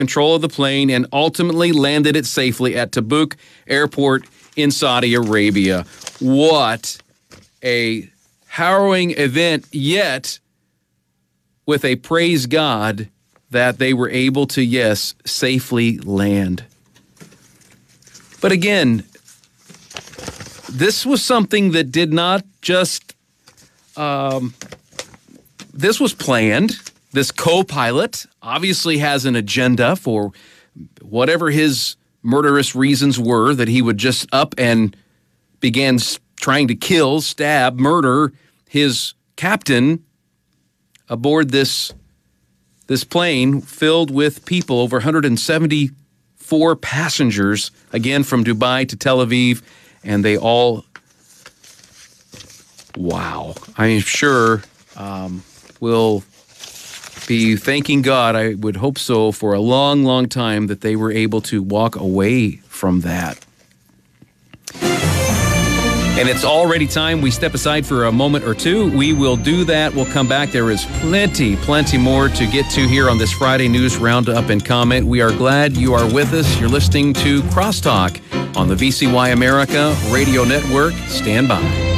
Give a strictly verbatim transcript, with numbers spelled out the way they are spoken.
control of the plane and ultimately landed it safely at Tabuk Airport in Saudi Arabia. What a harrowing event, yet with a praise God that they were able to, yes, safely land. But again, this was something that did not just, um, this was planned. This co-pilot obviously has an agenda for whatever his murderous reasons were, that he would just up and began trying to kill, stab, murder his captain aboard this, this plane filled with people, over one hundred seventy-four passengers, again from Dubai to Tel Aviv, and they all, wow, I'm sure um, will be thanking God, I would hope so, for a long, long time that they were able to walk away from that. And it's already time we step aside for a moment or two. We will do that. We'll come back. There is plenty, plenty more to get to here on this Friday News Roundup and Comment. We are glad you are with us. You're listening to Crosstalk on the V C Y America Radio Network. Stand by.